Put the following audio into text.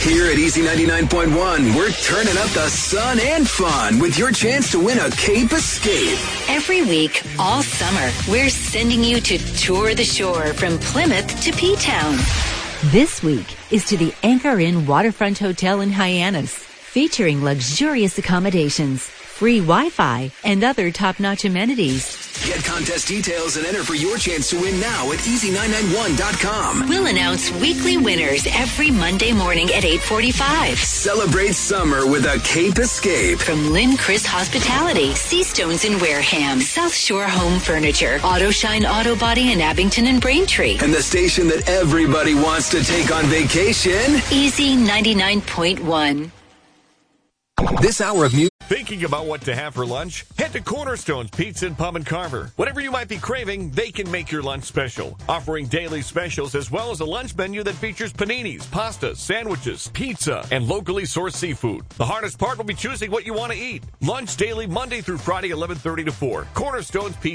Here at Easy 99.1, we're turning up the sun and fun with your chance to win a Cape Escape. Every week, all summer, we're sending you to tour the shore from Plymouth to P-Town. This week is to the Anchor Inn Waterfront Hotel in Hyannis, featuring luxurious accommodations, free Wi-Fi, and other top-notch amenities. Get contest details and enter for your chance to win now at easy991.com. We'll announce weekly winners every Monday morning at 8:45. Celebrate summer with a Cape Escape. From Lynn Chris Hospitality, Seastones in Wareham, South Shore Home Furniture, Auto Shine Auto Body in Abington and Braintree. And the station that everybody wants to take on vacation. Easy 99.1. This hour of music. Thinking about what to have for lunch? Head to Cornerstone's Pizza and Pub and Carver. Whatever you might be craving, they can make your lunch special. Offering daily specials as well as a lunch menu that features paninis, pastas, sandwiches, pizza, and locally sourced seafood. The hardest part will be choosing what you want to eat. Lunch daily Monday through Friday, 11:30 to 4. Cornerstone's Pizza